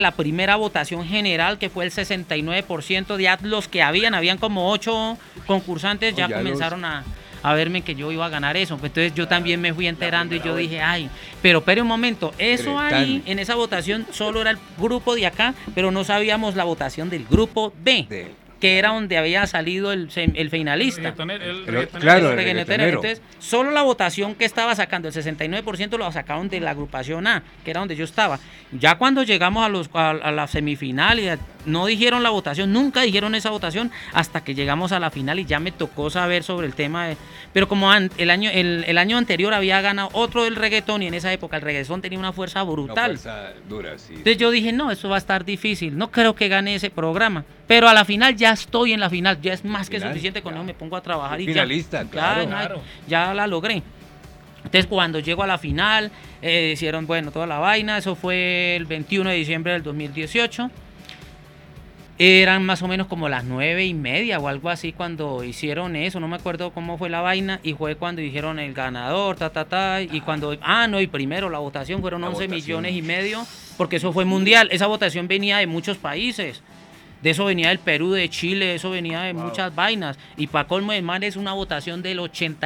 la primera votación general, que fue el 69%, ya los que habían como 8 concursantes, ya comenzaron a verme que yo iba a ganar eso. Entonces yo también me fui enterando y yo dije, ay, pero espere un momento, eso ahí, en esa votación solo era el grupo de acá, pero no sabíamos la votación del grupo B, que era donde había salido el finalista. El reggaetonero. Entonces, solo la votación que estaba sacando, el 69% lo sacaron de la agrupación A, que era donde yo estaba. Ya cuando llegamos a la semifinal, y no dijeron la votación, nunca dijeron esa votación, hasta que llegamos a la final y ya me tocó saber sobre el tema. Pero como el año anterior había ganado otro del reggaetón, y en esa época el reggaetón tenía una fuerza brutal. Una fuerza dura, sí. Entonces yo dije, no, eso va a estar difícil, no creo que gane ese programa. Pero a la final ya estoy en la final, ya es más que suficiente, con eso me pongo a trabajar y finalista, ya la logré. Entonces cuando llego a la final, hicieron toda la vaina, eso fue el 21 de diciembre del 2018. Eran más o menos como las 9:30 o algo así cuando hicieron eso, no me acuerdo cómo fue la vaina, y fue cuando dijeron el ganador, y cuando, y primero la votación fueron 11 millones y medio, porque eso fue mundial, esa votación venía de muchos países. De eso venía del Perú, de Chile, eso venía de muchas vainas. Y para colmo de mal es una votación del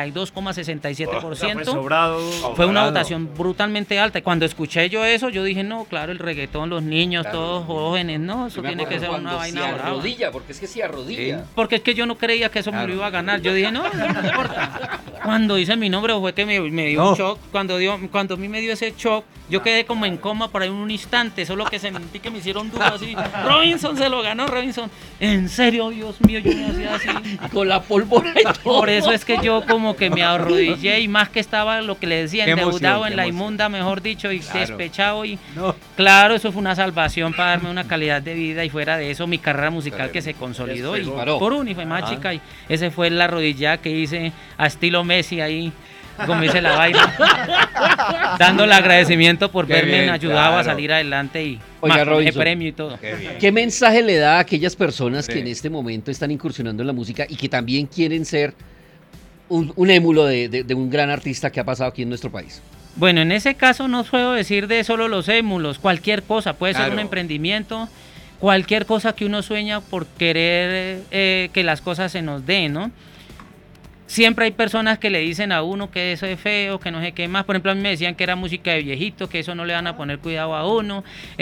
82,67%. Fue una votación brutalmente alta. Y cuando escuché yo eso, yo dije, no, claro, el reggaetón, los niños, todos jóvenes, no, eso tiene que ser una vaina brava. Arrodilla, porque es que sí arrodilla. Porque es que yo no creía que eso me lo iba a ganar. Yo dije, no importa. Cuando dice mi nombre fue que me dio un shock. Cuando a mí me dio ese shock, yo quedé como en coma por ahí un instante, solo que sentí que me hicieron duro así. Robinson se lo ganó, Robinson. En serio, Dios mío, yo me hacía así. Con la pólvora y todo. Por eso es que yo como que me arrodillé, y más que estaba lo que le decía, endeudado en la inmunda, mejor dicho, y despechado. Claro, eso fue una salvación para darme una calidad de vida, y fuera de eso mi carrera musical que se consolidó. Y por y fue más chica, y ese fue la rodilla que hice a estilo Messi ahí, como dice la vaina, dándole agradecimiento por verme ayudado a salir adelante y el premio y todo. ¿Qué mensaje le da a aquellas personas que en este momento están incursionando en la música y que también quieren ser un émulo de un gran artista que ha pasado aquí en nuestro país? Bueno, en ese caso no puedo decir de solo los émulos, cualquier cosa, puede ser un emprendimiento, cualquier cosa que uno sueña por querer que las cosas se nos den, ¿no? Siempre hay personas que le dicen a uno que eso es feo, que no sé qué más. Por ejemplo, a mí me decían que era música de viejito, que eso no le van a poner cuidado a uno.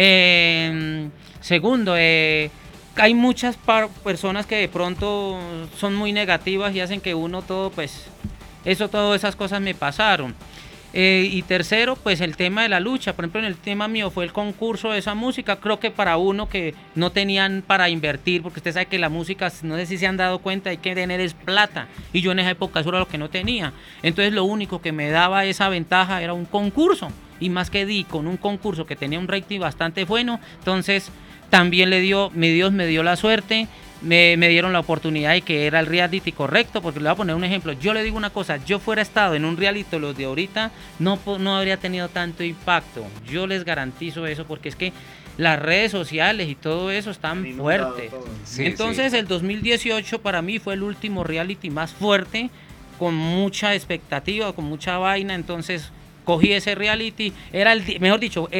Segundo, hay muchas personas que de pronto son muy negativas y hacen que uno todo, pues, todas esas cosas me pasaron. Y tercero, pues el tema de la lucha. Por ejemplo, en el tema mío fue el concurso de esa música. Creo que para uno que no tenían para invertir, porque usted sabe que la música, no sé si se han dado cuenta, hay que tener es plata. Y yo en esa época eso era lo que no tenía. Entonces lo único que me daba esa ventaja era un concurso. Y más que di con un concurso que tenía un rating bastante bueno, entonces también Dios me dio la suerte. Me dieron la oportunidad de que era el reality correcto, porque le voy a poner un ejemplo. Yo le digo una cosa, yo fuera estado en un reality los de ahorita, no habría tenido tanto impacto. Yo les garantizo eso, porque es que las redes sociales y todo eso están fuertes. Entonces el 2018 para mí fue el último reality más fuerte, con mucha expectativa, con mucha vaina. Entonces cogí ese reality, era el que me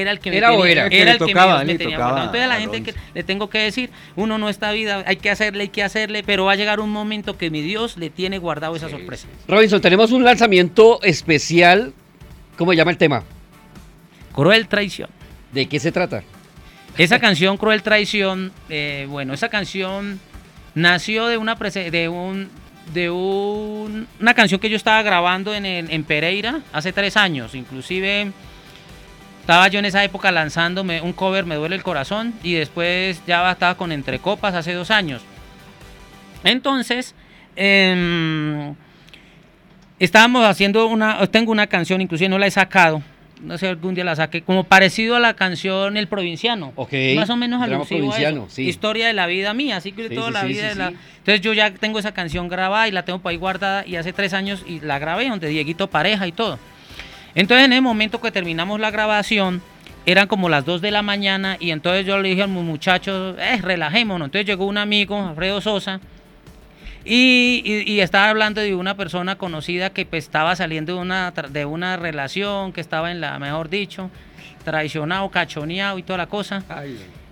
tenía guardado. Entonces a la gente que le tengo que decir, uno no está vida, hay que hacerle, pero va a llegar un momento que mi Dios le tiene guardado esa sorpresa. Robinson, tenemos un lanzamiento especial, ¿cómo se llama el tema? Cruel Traición. ¿De qué se trata? Esa canción, Cruel Traición, esa canción nació de una canción que yo estaba grabando en Pereira hace 3 años. Inclusive estaba yo en esa época lanzándome un cover, Me Duele el Corazón, y después ya estaba con Entre Copas hace 2 años. Entonces estábamos haciendo tengo una canción, inclusive no la he sacado, no sé, algún día la saqué, como parecido a la canción El Provinciano, más o menos alusivo a eso, historia de la vida mía, así que toda la vida Entonces yo ya tengo esa canción grabada y la tengo por ahí guardada, y hace 3 años y la grabé, donde Dieguito Pareja y todo. Entonces en el momento que terminamos la grabación, eran como las 2 de la mañana, y entonces yo le dije a los muchachos, relajémonos. Entonces llegó un amigo, Alfredo Sosa, y estaba hablando de una persona conocida que pues estaba saliendo de una relación, que estaba mejor dicho, traicionado, cachoneado y toda la cosa.